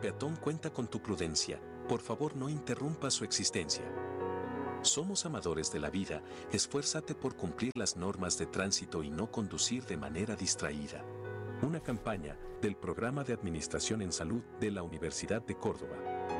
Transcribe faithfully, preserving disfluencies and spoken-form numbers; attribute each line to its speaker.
Speaker 1: peatón cuenta con tu prudencia, por favor no interrumpa su existencia. Somos amadores de la vida, esfuérzate por cumplir las normas de tránsito y no conducir de manera distraída. Una campaña del Programa de Administración en Salud de la Universidad de Córdoba.